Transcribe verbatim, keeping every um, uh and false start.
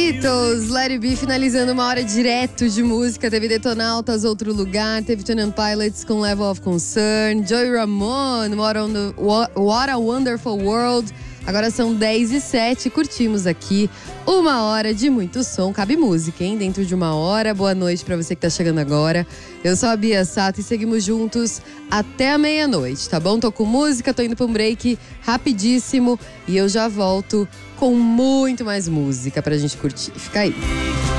Beatles, Let It Be, finalizando uma hora direto de música. Teve Detonautas, Outro Lugar. Teve Twenty Pilots com Level of Concern. Joey Ramone, What, on the, What a Wonderful World. Agora são dez e sete, curtimos aqui uma hora de muito som. Cabe música, hein? Dentro de uma hora. Boa noite pra você que tá chegando agora. Eu sou a Bia Sato e seguimos juntos até a meia-noite, tá bom? Tô com música, tô indo pra um break rapidíssimo e eu já volto com muito mais música pra gente curtir. Fica aí.